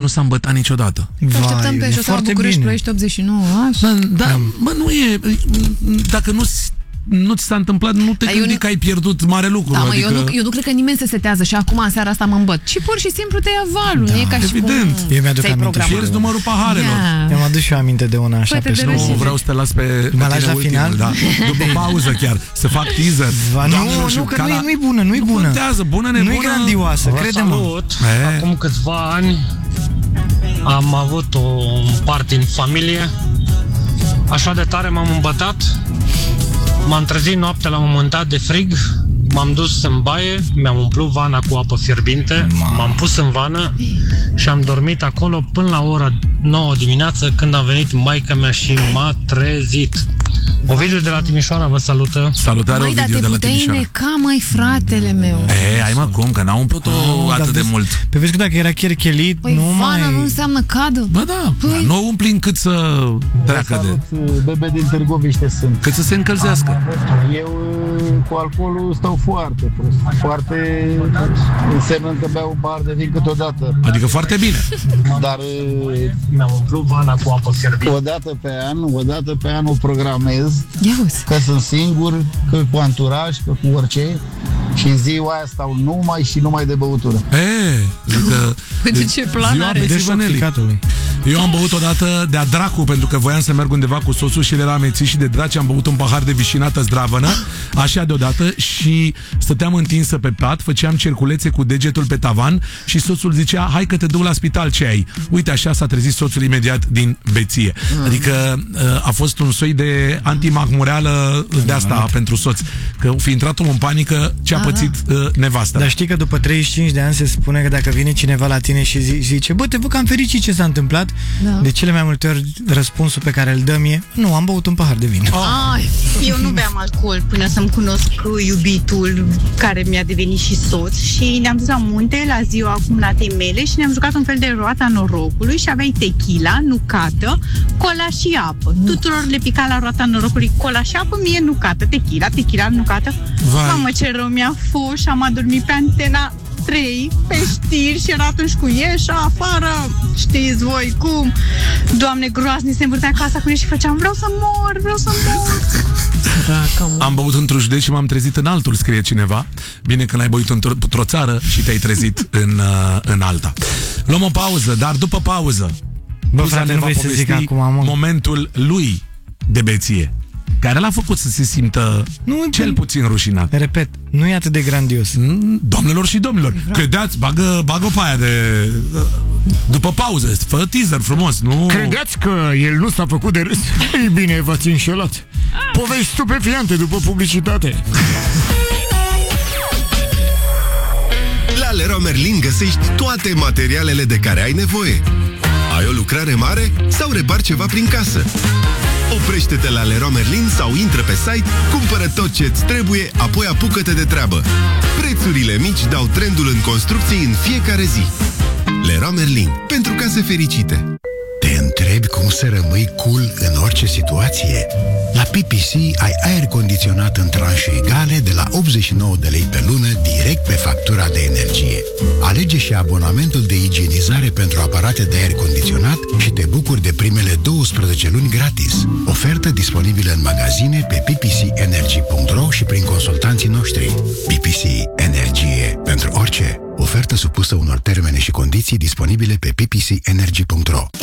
s-a îmbătat niciodată. Te așteptăm pe șoseaua București, Ploiești 89, așa? Da, mă, nu e... Dacă nu ți s-a întâmplat, nu te gândi că ai pierdut mare lucru. Da, adică... eu nu cred că nimeni se setează și acum în seara asta mă îmbăt. Și pur și simplu te ia valul. Da, e ca evident. Și cum eu mi-aduc aminte. Pierzi numărul paharelor. Mi-am adus și eu aminte de una așa pe Nu vreau să te las pe mă lași la ultimul, final? Da. După pauză chiar, să fac teaser. Nu, că nu-i bună, nu-i bună. Nu contează, bună, nebună. Nu-i grandioasă, crede-mă. Acum câțiva ani am avut un party în familie. Așa de tare m-am îmbătat. M-am trezit noaptea la un moment dat de frig, m-am dus în baie, mi-am umplut vana cu apă fierbinte, m-am pus în vană și am dormit acolo până la ora 9 dimineață, când a venit maica mea și m-a trezit. Ovidiu de la Timișoara vă salută. Salutare, Ovidiu de la Timișoara. Măi, dar te puteai neca, măi, fratele meu. Hai mă, cum, că n-au umplut-o atât de mult. Pe vezi că dacă era cherchelit, nu mai... vana nu înseamnă cadă. Bă, da, nu umpli încât să treacă de... Bebe din Târgoviște sunt. Cât să se încălzească. Eu cu alcoolul stau foarte prost. Foarte însemnă că beau un pahar de vin câteodată. Adică foarte bine. Dar mi-am umplut vana cu apă fierbinte. O dată pe an o programez. Că sunt singur, că cu anturaj, că cu orice. Și în ziua aia stau numai de băutură. Adică de ce plan are? Eu am băut odată de-a dracu, pentru că voiam să merg undeva cu soțul și el era amețit și de draci. Am băut un pahar de vișinată zdravănă, așa deodată, și stăteam întinsă pe pat, făceam cerculețe cu degetul pe tavan și soțul zicea: hai că te duc la spital, ce ai? Uite, așa s-a trezit soțul imediat din beție. Adică a fost un soi de antimahmureală de asta pentru soț, că fi intrat în panică ce a pățit nevasta. Dar știi că după 35 de ani se spune că dacă vine cineva la tine și zice: bă, te văd că am fericit, ce s-a întâmplat? De cele mai multe ori răspunsul pe care îl dăm e: nu, am băut un pahar de vin. Eu nu beam alcool până să-mi cunosc iubitul, care mi-a devenit și soț, și ne-am dus la munte la ziua acumulatei mele și ne-am jucat un fel de roata norocului și aveai tequila, nucată, cola și apă. Tuturor le pica la roata norocului cola și apă, mie nucată, tequila, nucată. Mamă, ce rău mi-a fost și am adormit pe Antena 3 pe știri și era atunci cu ieșa afară, știți voi cum, Doamne, groaznic, se învârtea casa cu noi și făceam: vreau să mor. Am băut într-un județ și m-am trezit în altul, scrie cineva. Bine că n-ai băut într-o țară și te-ai trezit în alta. Luăm o pauză, dar după pauză bă, frate, nu vrei să zic acum, momentul lui de beție, care l-a făcut să se simtă cel puțin rușinat. Repet, nu e atât de grandios. Doamnelor și domnilor, credeți, bagă pe aia de... După pauză, fă teaser frumos, nu... Credeți că el nu s-a făcut de râs? Ei bine, v-ați înșelat. Povești stupefiante după publicitate. La Leroy Merlin găsești toate materialele de care ai nevoie. Ai o lucrare mare sau repari ceva prin casă? Oprește-te la Leroy Merlin sau intră pe site, cumpără tot ce-ți trebuie, apoi apucă-te de treabă. Prețurile mici dau trendul în construcții în fiecare zi. Leroy Merlin, pentru case fericite. Te întrebi cum să rămâi cool în orice situație? La PPC ai aer condiționat în tranșe egale de la 89 de lei pe lună, direct pe factura de energie. Alege și abonamentul de igienizare pentru aparate de aer condiționat și te bucuri de primele 12 luni gratis. Ofertă disponibilă în magazine, pe ppcenergy.ro și prin consultanții noștri. PPC Energie pentru orice. Ofertă supusă unor termene și condiții disponibile pe ppcenergy.ro.